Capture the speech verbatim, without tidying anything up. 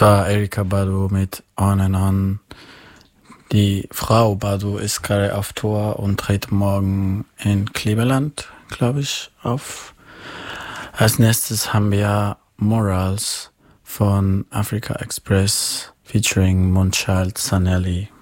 war Erykah Badu mit On and On. Die Frau Badu ist gerade auf Tour und tritt morgen in Cleveland, glaube ich, auf. Als nächstes haben wir Morals von Africa Express featuring Moonchild Sanelli.